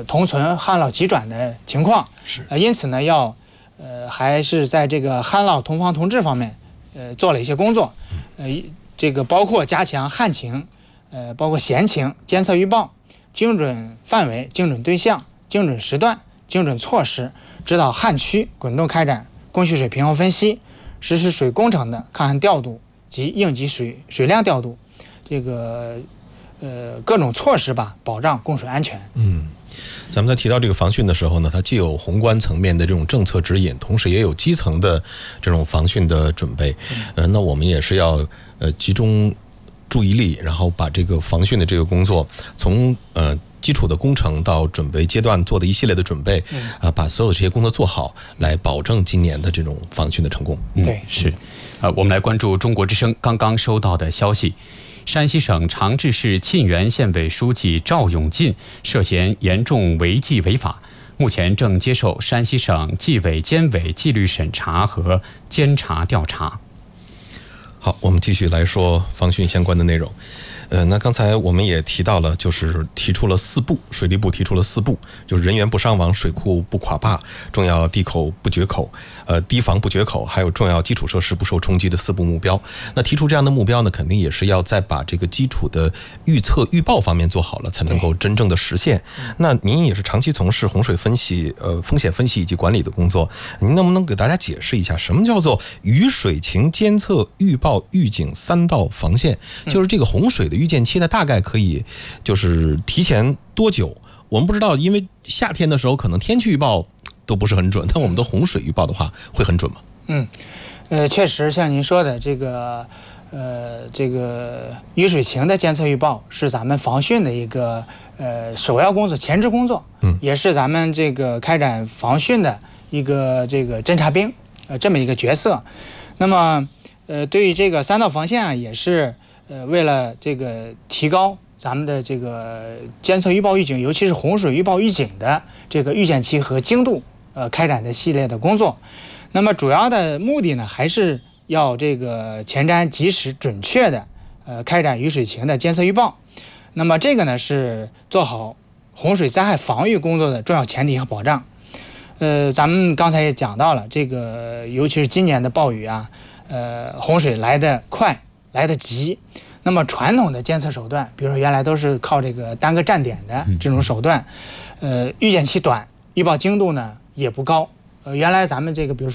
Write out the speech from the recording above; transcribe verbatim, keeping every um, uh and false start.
个同存旱涝急转的情况， 是呃，因此呢，要呃还是在这个旱涝同防同治方面，呃，做了一些工作，呃，这个包括加强旱情，呃，包括闲情监测预报，精准范围、精准对象、精准时段、精准措施，指导旱区滚动开展供蓄水平衡分析，实施水工程的抗旱调度及应急水水量调度，这个呃各种措施吧，保障供水安全。 嗯。咱们在提到这个防汛的时候呢，它既有宏观层面的这种政策指引，同时也有基层的这种防汛的准备。呃，那我们也是要呃集中注意力，然后把这个防汛的这个工作从呃基础的工程到准备阶段做的一系列的准备，啊、呃，把所有这些工作做好，来保证今年的这种防汛的成功。 嗯、 对， 是。呃，我们来关注中国之声刚刚收到的消息。山西省长治市沁源县委书记赵永进涉嫌严重违纪违法，目前正接受山西省纪委监委纪律审查和监察调查。 好，我们继续来说防汛相关的内容。呃，那刚才我们也提到了，就是提出了四不，水利部提出了四不，就是人员不伤亡、水库不垮坝、重要地口不决口、呃堤防不决口，还有重要基础设施不受冲击的四不目标。那提出这样的目标呢，肯定也是要再把这个基础的预测预报方面做好了，才能够真正的实现。那您也是长期从事洪水分析、呃风险分析以及管理的工作，您能不能给大家解释一下，什么叫做雨水情监测、预报、预警三道防线？就是这个洪水的预见期呢，大概可以就是提前多久？我们不知道，因为夏天的时候可能天气预报都不是很准，但我们的洪水预报的话会很准吗？ 嗯，呃，确实像您说的这个，呃，这个雨水情的监测预报是咱们防汛的一个呃首要工作、前置工作，嗯，也是咱们这个开展防汛的一个这个侦察兵，呃，这么一个角色。那么，呃，对于这个三道防线啊，也是呃为了这个提高咱们的这个监测预报预警，尤其是洪水预报预警的这个预见期和精度，呃，开展的系列的工作。那么主要的目的呢，还是要这个前瞻、及时、准确的呃开展雨水情的监测预报。那么这个呢是做好洪水灾害防御工作的重要前提和保障。呃，咱们刚才也讲到了，这个尤其是今年的暴雨啊，呃，洪水来得快，来得急。那么传统的监测手段，比如说原来都是靠这个单个站点的这种手段，呃，预见期短，预报精度呢也不高。呃，原来咱们这个比如说